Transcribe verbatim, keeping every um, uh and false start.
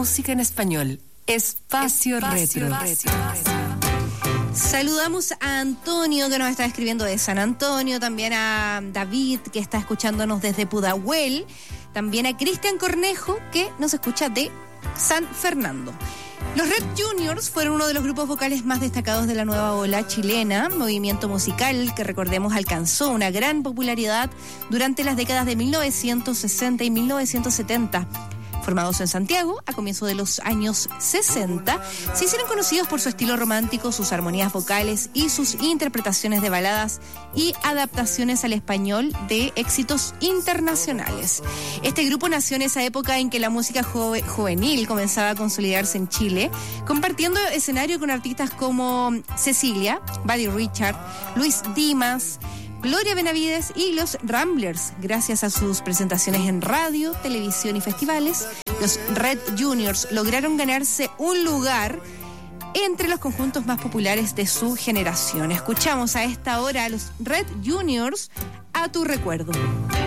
música en español. Espacio, Espacio Retro. Retro. Saludamos a Antonio, que nos está escribiendo de San Antonio, también a David, que está escuchándonos desde Pudahuel, también a Cristian Cornejo, que nos escucha de San Fernando. Los Red Juniors fueron uno de los grupos vocales más destacados de la nueva ola chilena, movimiento musical que, recordemos, alcanzó una gran popularidad durante las décadas de mil novecientos sesenta y mil novecientos setenta. Formados en Santiago a comienzos de los años sesenta, se hicieron conocidos por su estilo romántico, sus armonías vocales y sus interpretaciones de baladas y adaptaciones al español de éxitos internacionales. Este grupo nació en esa época en que la música jove- juvenil comenzaba a consolidarse en Chile, compartiendo escenario con artistas como Cecilia, Buddy Richard, Luis Dimas, Gloria Benavides y los Ramblers. Gracias a sus presentaciones en radio, televisión y festivales, los Red Juniors lograron ganarse un lugar entre los conjuntos más populares de su generación. Escuchamos a esta hora a los Red Juniors, A tu recuerdo.